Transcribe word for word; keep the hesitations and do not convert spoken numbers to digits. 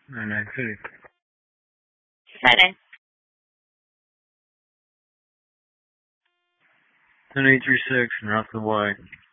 ninety-nine City. Friday. ten eight three six, and Rockland Way.